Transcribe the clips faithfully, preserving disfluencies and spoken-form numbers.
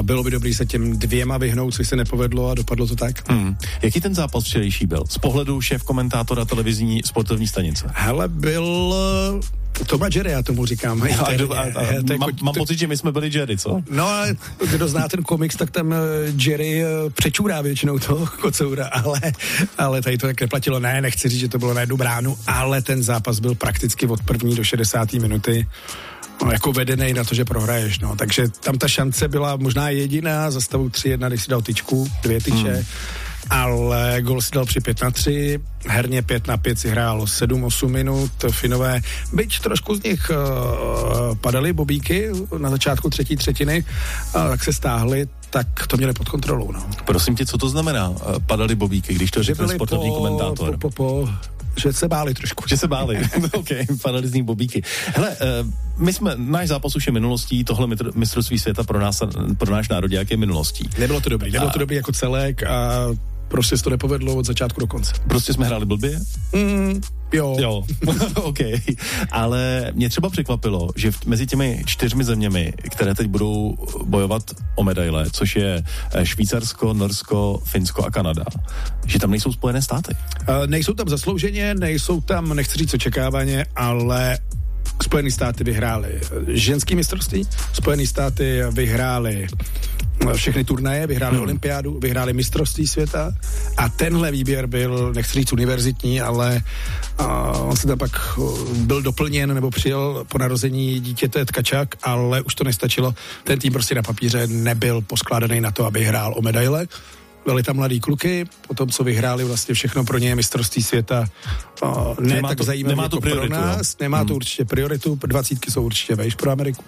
a bylo by dobrý se těm dvěma vyhnout, což se nepovedlo a dopadlo to tak. Hmm. Jaký ten zápas včerejší byl? Z pohledu šéf-komentátora televizní sportovní stanice. Hele, byl Toma Jerry, já tomu říkám. A, a, a, a, mám, mám pocit, že my jsme byli Jerry, co? No, ale kdo zná ten komiks, tak tam Jerry přečůrá většinou toho kocoura, ale, ale tady to tak neplatilo. Ne, nechci říct, že to bylo na jednu bránu, ale ten zápas byl prakticky od první do šedesáté minuty no, jako vedenej na to, že prohraješ. No. Takže tam ta šance byla možná jediná, za stavu tři jedna, když si dal tyčku, dvě tyče. Hmm. Ale gol si dal při pět na tři, herně pět na pět si hrálo sedm osm minut, Finové, byť trošku z nich uh, padaly bobíky na začátku třetí třetiny, uh, tak se stáhli, tak to měli pod kontrolou. No. Prosím tě, co to znamená, uh, padaly bobíky, když to řekne sportovní po, komentátor? Po, po, po, že se báli trošku. Že se báli, ok, padaly z nich bobíky. Hele, uh, my jsme, náš zápas už je minulostí, tohle mistrovství světa pro nás, pro náš národ je minulostí. Nebylo to dobrý, nebylo a... to dobrý jako celek a prostě se to nepovedlo od začátku do konce. Prostě jsme hráli blbě? Mm, jo. Jo, ok. Ale mě třeba překvapilo, že v, mezi těmi čtyřmi zeměmi, které teď budou bojovat o medaile, což je Švýcarsko, Norsko, Finsko a Kanada, že tam nejsou Spojené státy. Uh, nejsou tam zaslouženě, nejsou tam, nechci říct očekávaně, ale Spojené státy vyhrály ženský mistrovství, Spojené státy vyhrály všechny turnaje, vyhráli hmm. olympiádu, vyhráli mistrovství světa a tenhle výběr byl, nechci říct univerzitní, ale uh, on se tam pak uh, byl doplněn nebo přijel po narození dítěte Tkačák, ale už to nestačilo. Ten tým prostě na papíře nebyl poskládaný na to, aby hrál o medaile. Byli tam mladí kluky, potom co vyhráli vlastně všechno pro ně mistrovství světa. Uh, ne nemá tak to, zajímavé nemá to jako prioritu, pro nás, nemá hmm. to určitě prioritu, dvacítky jsou určitě vejš pro Ameriku.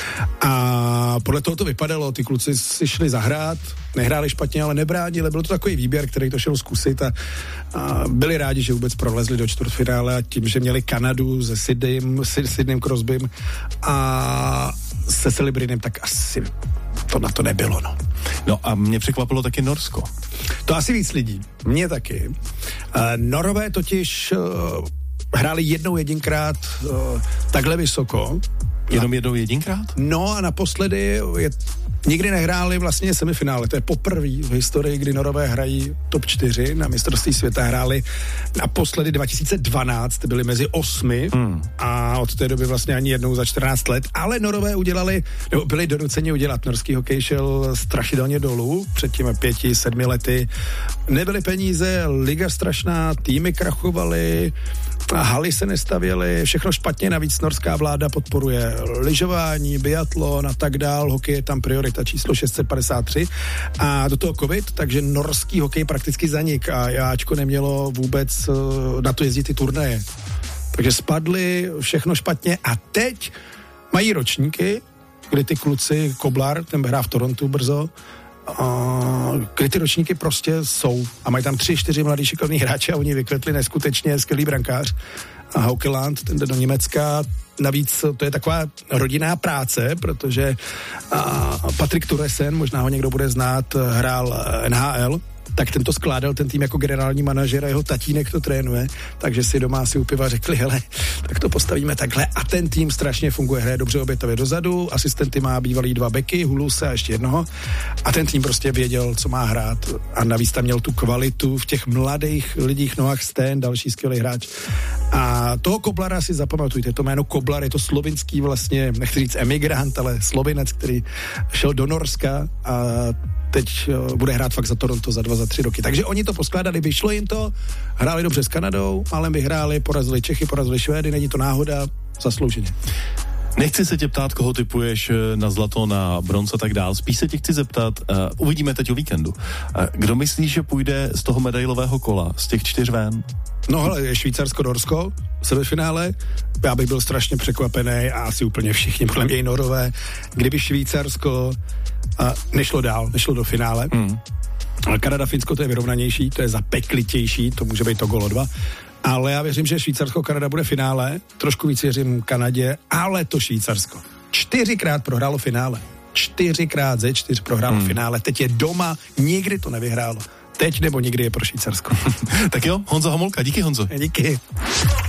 A podle toho to vypadalo, ty kluci si šli zahrát, nehráli špatně, ale nebránili, byl to takový výběr, který to šel zkusit a, a byli rádi, že vůbec prolezli do čtvrtfinále a tím, že měli Kanadu se Sydneym, Sydneym Crosbym a se Celebrinem, tak asi to na to nebylo, no. No a mě překvapilo taky Norsko. To asi víc lidí. Mě taky. Uh, Norové totiž uh, hráli jednou jedinkrát uh, takhle vysoko. Jenom jednou jedinkrát? No a naposledy je, nikdy nehráli vlastně semifinále. To je poprvé v historii, kdy Norové hrají top čtyři na mistrovství světa. Hráli naposledy dva tisíce dvanáct, byli mezi osmi hmm. a od té doby vlastně ani jednou za čtrnáct let. Ale Norové udělali, nebo byli donuceni udělat. Norský hokej šel strašidelně dolů před těmi pěti, sedmi lety. Nebyly peníze, liga strašná, týmy krachovaly, haly se nestavěly, všechno špatně, navíc norská vláda podporuje lyžování, biatlon a tak dál, hokej je tam priorita číslo šest set padesát tři a do toho covid, takže norský hokej prakticky zanik a jáčko nemělo vůbec na to jezdit ty turnaje. Takže spadly, všechno špatně a teď mají ročníky, kdy ty kluci, Koblar, ten hrá v Torontu brzo, a kdy ty ročníky prostě jsou a mají tam tři, čtyři mladý šikovný hráče a oni vykvetli neskutečně skvělý brankář a Haukeland, ten jde do Německa. Navíc to je taková rodinná práce, protože a Patrik Turesen, možná ho někdo bude znát, hrál N H L, tak ten to skládal, ten tým jako generální manažer a jeho tatínek to trénuje, takže si doma si u piva řekli, hele, tak to postavíme takhle a ten tým strašně funguje, hraje dobře obětově dozadu, asistenty má bývalý dva beky, Huluse a ještě jednoho a ten tým prostě věděl, co má hrát a navíc tam měl tu kvalitu v těch mladých lidích, Noah Steen, další skvělý hráč a toho Koblara si zapamatujte, to jméno Koblar je to slovinský vlastně, nechci říct emigrant, ale Slovinec, který šel do Norska a teď bude hrát fakt za Toronto za dva, za tři roky. Takže oni to poskládali, vyšlo jim to, hráli dobře s Kanadou, ale vyhráli, porazili Čechy, porazili Švédy, není to náhoda, zaslouženě. Nechci se tě ptát, koho typuješ na zlato, na bronz a tak dál. Spíš se tě chci zeptat, uh, uvidíme teď o víkendu. Uh, kdo myslíš, že půjde z toho medailového kola, z těch čtyř ven? No hele, je Švýcarsko-Norsko, semifinále. Já bych byl strašně překvapený a asi úplně všichni, podle mě i Norové, kdyby Švýcarsko uh, nešlo dál, nešlo do finále. Hmm. Kanada, Finsko to je vyrovnanější, to je zapeklitější, to může být to golo dva. Ale já věřím, že Švýcarsko-Kanada bude finále, trošku víc věřím Kanadě, ale to Švýcarsko. Čtyřikrát prohrálo finále. Čtyřikrát ze čtyř prohrálo hmm. finále. Teď je doma, nikdy to nevyhrálo. Teď nebo nikdy je pro Švýcarsko. Tak jo, Honza Homolka, díky Honzo. Díky.